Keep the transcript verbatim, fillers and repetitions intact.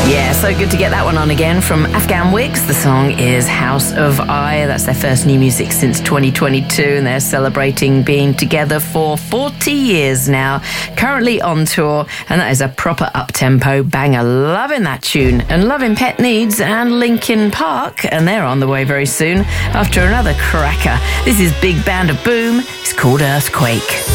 Yeah, so good to get that one on again from Afghan Wigs. The song is House of I. That's their first new music since twenty twenty-two, and they're celebrating being together for forty years now. Currently on tour, and that is a proper up-tempo banger. Loving that tune, and loving Pet Needs and Linkin Park, and they're on the way very soon after another cracker. This is Big Band of Boom. It's called Earthquake.